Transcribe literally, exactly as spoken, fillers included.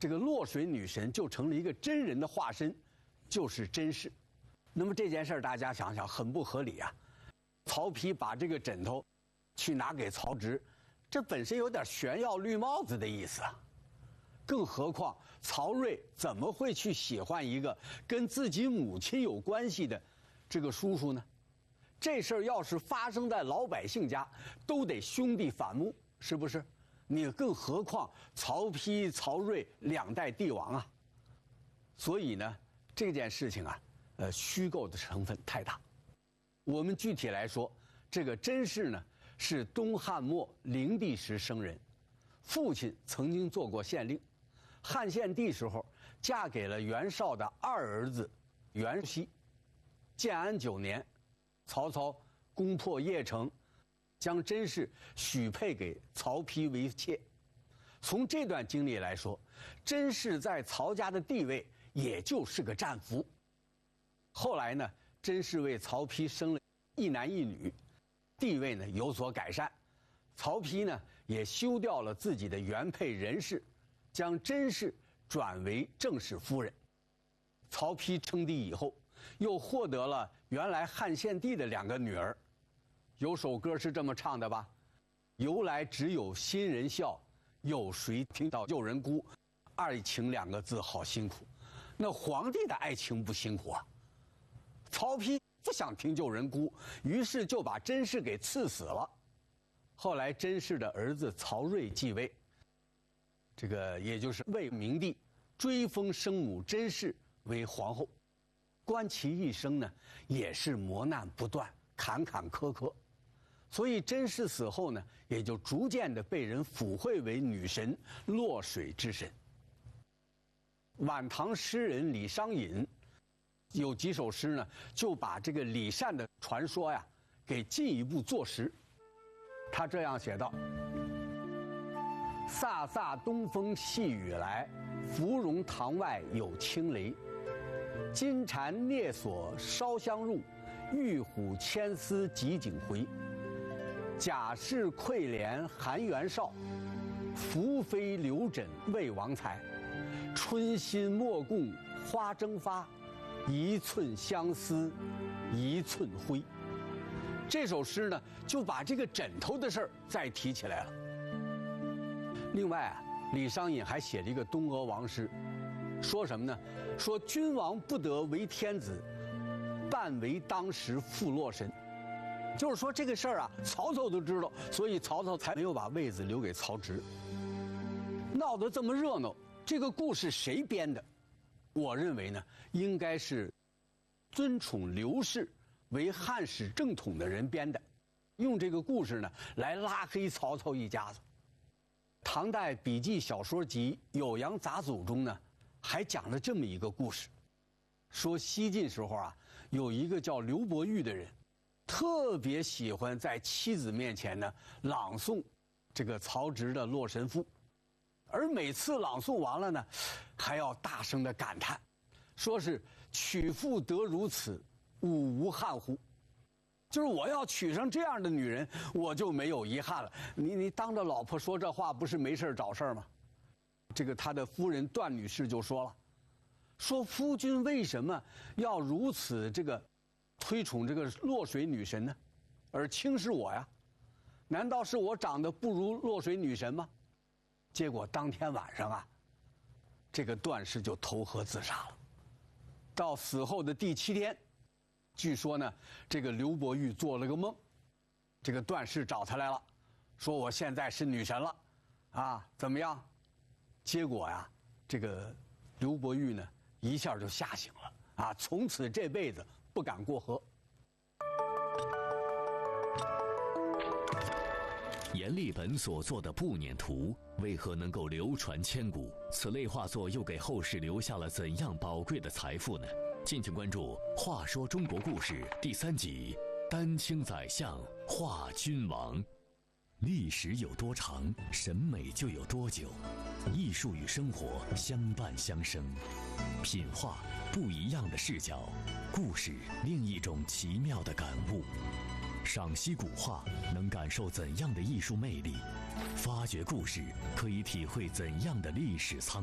这个落水女神就成了一个真人的化身，就是甄氏。那么这件事儿大家想想很不合理啊！曹丕把这个枕头去拿给曹植，这本身有点炫耀绿帽子的意思啊。更何况曹睿怎么会去喜欢一个跟自己母亲有关系的这个叔叔呢？这事儿要是发生在老百姓家，都得兄弟反目，是不是？你更何况曹丕、曹睿两代帝王啊。所以呢，这件事情啊，呃，虚构的成分太大。我们具体来说，这个甄氏呢，是东汉末灵帝时生人，父亲曾经做过县令。汉献帝时候，嫁给了袁绍的二儿子袁熙。建安九年，曹操攻破邺城，将甄氏许配给曹丕为妾。从这段经历来说，甄氏在曹家的地位也就是个战俘。后来呢，甄氏为曹丕生了一男一女，地位呢有所改善。曹丕呢也休掉了自己的原配任氏，将甄氏转为正室夫人。曹丕称帝以后，又获得了原来汉献帝的两个女儿。有首歌是这么唱的吧：由来只有新人笑，有谁听到旧人哭？爱情两个字好辛苦。那皇帝的爱情不辛苦啊？曹丕不想听旧人哭，于是就把甄氏给赐死了。后来甄氏的儿子曹睿继位，这个也就是魏明帝，追封生母甄氏为皇后。观其一生呢，也是磨难不断，坎坎坷坷。所以甄氏死后呢，也就逐渐的被人附会为女神落水之神。晚唐诗人李商隐有几首诗呢，就把这个李善的传说呀，给进一步坐实。他这样写道：飒飒东风细雨来，芙蓉塘外有轻雷。金蝉啮锁烧香入，玉虎牵丝汲井回。贾氏愧怜韩袁绍，宓妃留枕魏王才。春心莫共花争发，一寸相思一寸灰。这首诗呢，就把这个枕头的事儿再提起来了。另外啊，李商隐还写了一个东阿王诗，说什么呢？说君王不得为天子，半为当时负洛神。就是说这个事儿啊，曹操都知道，所以曹操才没有把位子留给曹植。闹得这么热闹，这个故事谁编的？我认为呢，应该是尊崇刘氏为汉史正统的人编的，用这个故事呢来拉黑曹操一家子。唐代笔记小说集《酉阳杂俎》中呢，还讲了这么一个故事，说西晋时候啊，有一个叫刘伯玉的人，特别喜欢在妻子面前呢朗诵这个曹植的《洛神赋》，而每次朗诵完了呢，还要大声的感叹，说是娶妇得如此，吾无憾乎。就是我要娶上这样的女人，我就没有遗憾了。你你当着老婆说这话，不是没事找事吗？这个他的夫人段女士就说了，说夫君为什么要如此这个推崇这个落水女神呢，而轻视我呀？难道是我长得不如落水女神吗？结果当天晚上啊，这个段氏就投河自杀了。到死后的第七天，据说呢，这个刘伯玉做了个梦，这个段氏找他来了，说我现在是女神了，啊，怎么样？结果呀，这个刘伯玉呢，一下就吓醒了，啊，从此这辈子不敢过河。 阎立本所作的步辇图为何能够流传千古？此类画作又给后世留下了怎样宝贵的财富呢？敬请关注《话说中国故事》第三集《丹青宰相画君王》。历史有多长，审美就有多久。艺术与生活相伴相生，品画不一样的视角，故事另一种奇妙的感悟。赏析古画能感受怎样的艺术魅力？发掘故事可以体会怎样的历史沧